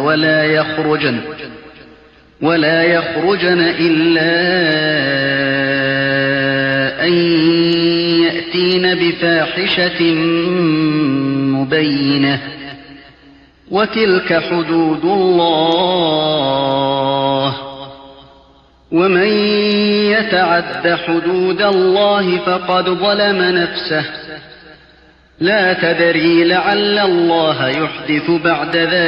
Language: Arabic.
ولا يخرجن إلا أن يأتين بفاحشة مبينة وتلك حدود الله ومن يتعد حدود الله فقد ظلم نفسه لا تدري لعل الله يحدث بعد ذلك